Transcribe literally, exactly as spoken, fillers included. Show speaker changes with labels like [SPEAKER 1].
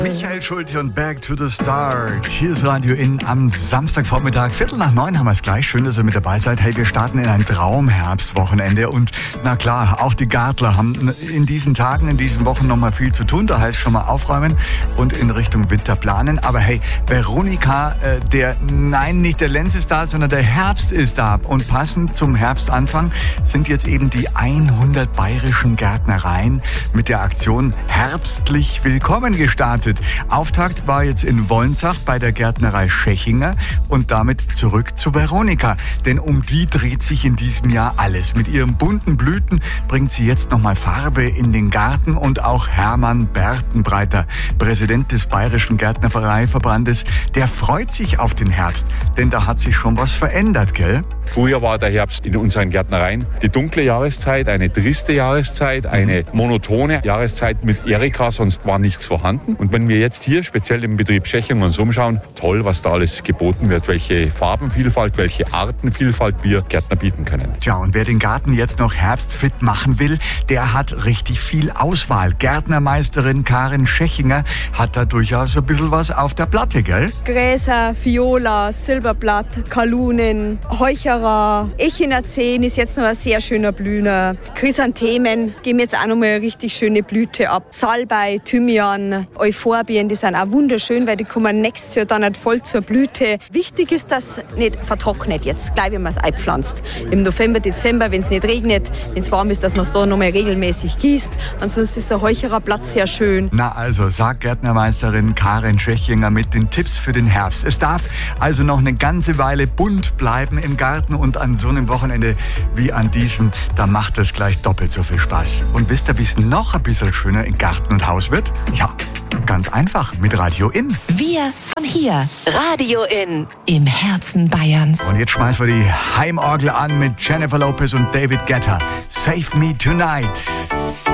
[SPEAKER 1] Michael Schulte und Back to the Start. Hier ist Radio In am Samstagvormittag. Viertel nach neun haben wir es gleich. Schön, dass ihr mit dabei seid. Hey, wir starten in ein Traumherbstwochenende. Und na klar, auch die Gartler haben in diesen Tagen, in diesen Wochen nochmal viel zu tun. Da heißt schon mal aufräumen und in Richtung Winter planen. Aber hey, Veronika, äh, der, nein, nicht der Lenz ist da, sondern der Herbst ist da. Und passend zum Herbstanfang sind jetzt eben die hundert bayerischen Gärtnereien mit der Aktion Herbstlich Willkommen gestartet. Auftakt war jetzt in Wolnzach bei der Gärtnerei Schechinger und damit zurück zu Veronika. Denn um die dreht sich in diesem Jahr alles. Mit ihren bunten Blüten bringt sie jetzt nochmal Farbe in den Garten und auch Hermann Bertenbreiter, Präsident des Bayerischen Gärtnereiverbandes, der freut sich auf den Herbst. Denn da hat sich schon was verändert, gell?
[SPEAKER 2] Früher war der Herbst in unseren Gärtnereien die dunkle Jahreszeit, eine triste Jahreszeit, eine monotone Jahreszeit mit Erika, sonst war nichts vorhanden. Und wenn wir jetzt hier speziell im Betrieb Schechinger uns umschauen, toll, was da alles geboten wird, welche Farbenvielfalt, welche Artenvielfalt wir Gärtner bieten können.
[SPEAKER 1] Tja, und wer den Garten jetzt noch herbstfit machen will, der hat richtig viel Auswahl. Gärtnermeisterin Karin Schechinger hat da durchaus ein bisschen was auf der Platte, gell?
[SPEAKER 3] Gräser, Viola, Silberblatt, Kalunen, Heucherer, Echinaceen ist jetzt noch ein sehr schöner Blühner. Chrysanthemen geben jetzt auch noch mal eine richtig schöne Blüte ab. Salbei, Thymian, Euphorbien, die sind auch wunderschön, weil die kommen nächstes Jahr dann nicht voll zur Blüte. Wichtig ist, dass es nicht vertrocknet jetzt, gleich wenn man es einpflanzt. Im November, Dezember, wenn es nicht regnet, wenn es warm ist, dass man es da noch mal regelmäßig gießt. Ansonsten ist der Heuchererblatt sehr schön.
[SPEAKER 1] Na also, sagt Gärtnermeisterin Karin Schechinger mit den Tipps für den Herbst. Es darf also noch eine ganze Weile bunt bleiben im Garten und an so einem Wochenende wie an diesem, da macht es gleich doppelt so viel Spaß. Und wisst ihr, wie es noch ein bisschen schöner in Garten und Haus wird? Ja, ganz einfach, mit Radio In.
[SPEAKER 4] Wir von hier, Radio In, im Herzen Bayerns.
[SPEAKER 1] Und jetzt schmeißen wir die Heimorgel an mit Jennifer Lopez und David Guetta. Save Me Tonight.